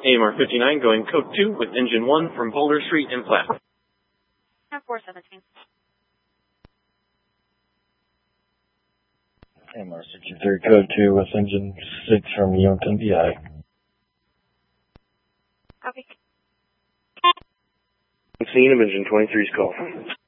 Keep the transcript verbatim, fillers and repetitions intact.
A M R fifty-nine going code two with engine one from Boulder Street in Platte. four seventeen. A M R sixty-three code two with engine six from Yankton V I. Copy. Scene of engine twenty-three's call.